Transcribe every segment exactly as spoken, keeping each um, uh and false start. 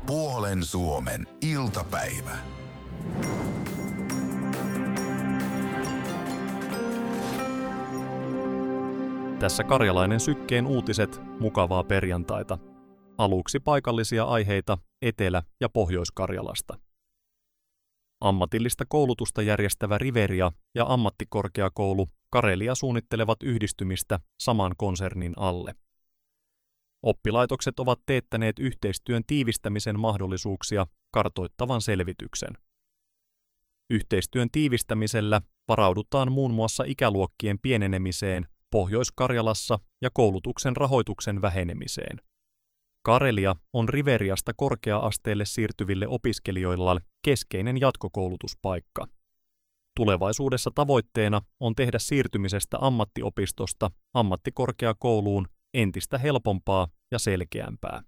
Puolen Suomen iltapäivä. Tässä Karjalainen Sykkeen uutiset, mukavaa perjantaita. Aluksi paikallisia aiheita Etelä- ja Pohjois-Karjalasta. Ammatillista koulutusta järjestävä Riveria ja ammattikorkeakoulu Karelia suunnittelevat yhdistymistä saman konsernin alle. Oppilaitokset ovat teettäneet yhteistyön tiivistämisen mahdollisuuksia kartoittavan selvityksen. Yhteistyön tiivistämisellä varaudutaan muun muassa ikäluokkien pienenemiseen Pohjois-Karjalassa ja koulutuksen rahoituksen vähenemiseen. Karelia on Riveriasta korkea-asteelle siirtyville opiskelijoilla keskeinen jatkokoulutuspaikka. Tulevaisuudessa tavoitteena on tehdä siirtymisestä ammattiopistosta ammattikorkeakouluun entistä helpompaa ja selkeämpää.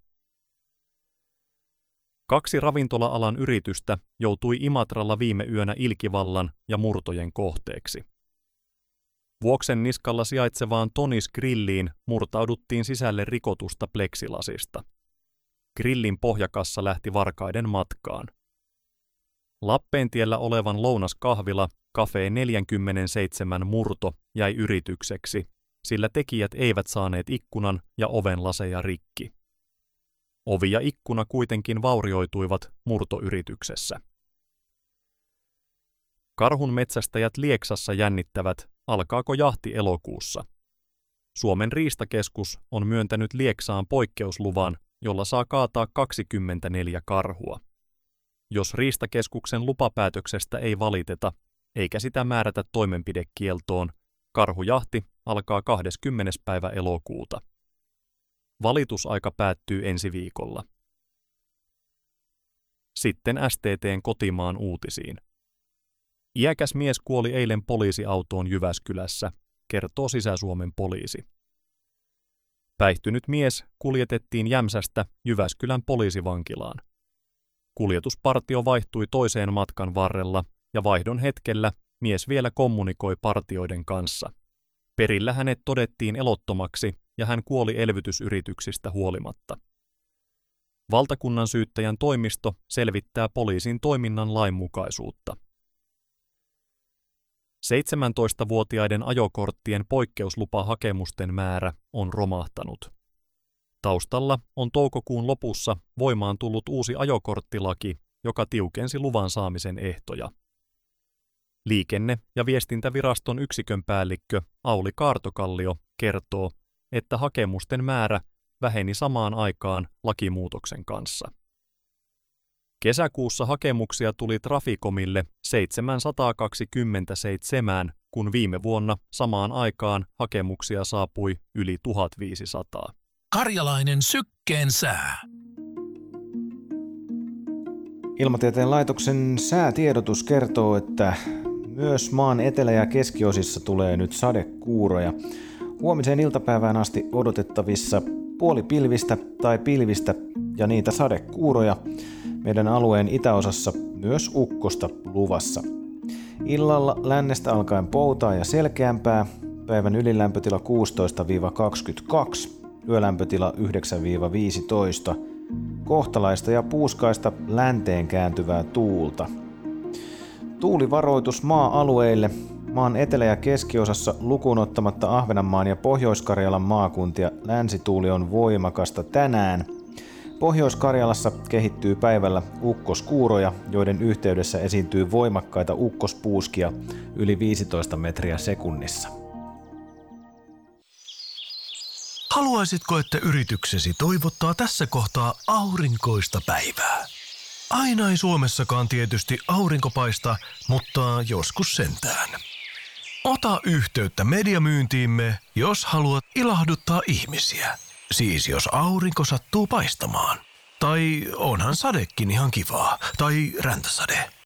Kaksi ravintola-alan yritystä joutui Imatralla viime yönä ilkivallan ja murtojen kohteeksi. Vuoksen niskalla sijaitsevaan Tonis Grilliin murtauduttiin sisälle rikotusta pleksilasista. Grillin pohjakassa lähti varkaiden matkaan. Lappeentiellä olevan lounaskahvila Cafe neljäkymmentäseitsemän murto jäi yritykseksi, sillä tekijät eivät saaneet ikkunan ja oven laseja rikki. Ovi ja ikkuna kuitenkin vaurioituivat murtoyrityksessä. Karhun metsästäjät Lieksassa jännittävät, alkaako jahti elokuussa. Suomen riistakeskus on myöntänyt Lieksaan poikkeusluvan, jolla saa kaataa kaksikymmentäneljä karhua. Jos riistakeskuksen lupapäätöksestä ei valiteta, eikä sitä määrätä toimenpidekieltoon, karhujahti alkaa kahdeskymmenes päivä elokuuta. Valitusaika päättyy ensi viikolla. Sitten S T T:n kotimaan uutisiin. Iäkäs mies kuoli eilen poliisiautoon Jyväskylässä, kertoo Sisä-Suomen poliisi. Päihtynyt mies kuljetettiin Jämsästä Jyväskylän poliisivankilaan. Kuljetuspartio vaihtui toiseen matkan varrella ja vaihdon hetkellä mies vielä kommunikoi partioiden kanssa. Perillä hänet todettiin elottomaksi ja hän kuoli elvytysyrityksistä huolimatta. Valtakunnan syyttäjän toimisto selvittää poliisin toiminnan lainmukaisuutta. seitsemäntoistavuotiaiden ajokorttien poikkeuslupahakemusten määrä on romahtanut. Taustalla on toukokuun lopussa voimaan tullut uusi ajokorttilaki, joka tiukensi luvan saamisen ehtoja. Liikenne- ja viestintäviraston yksikön päällikkö Auli Kaartokallio kertoo, että hakemusten määrä väheni samaan aikaan lakimuutoksen kanssa. Kesäkuussa hakemuksia tuli Traficomille seitsemänsataakaksikymmentäseitsemän, kun viime vuonna samaan aikaan hakemuksia saapui yli tuhatviisisataa. Karjalainen Sykkeen sää. Ilmatieteen laitoksen säätiedotus kertoo, että myös maan etelä- ja keskiosissa tulee nyt sadekuuroja. Huomiseen iltapäivään asti odotettavissa puolipilvistä tai pilvistä ja niitä sadekuuroja. Meidän alueen itäosassa myös ukkosta luvassa. Illalla lännestä alkaen poutaa ja selkeämpää. Päivän ylilämpötila kuusitoista kaksikymmentäkaksi, yölämpötila yhdeksän viisitoista. Kohtalaista ja puuskaista länteen kääntyvää tuulta. Tuulivaroitus maa-alueille. Maan etelä- ja keskiosassa lukuun ottamatta Ahvenanmaan ja Pohjois-Karjalan maakuntia länsituuli on voimakasta tänään. Pohjois-Karjalassa kehittyy päivällä ukkoskuuroja, joiden yhteydessä esiintyy voimakkaita ukkospuuskia yli viisitoista metriä sekunnissa. Haluaisitko, että yrityksesi toivottaa tässä kohtaa aurinkoista päivää? Aina ei Suomessakaan tietysti aurinko paista, mutta joskus sentään. Ota yhteyttä mediamyyntiimme, jos haluat ilahduttaa ihmisiä. Siis jos aurinko sattuu paistamaan. Tai onhan sadekin ihan kivaa. Tai räntäsade.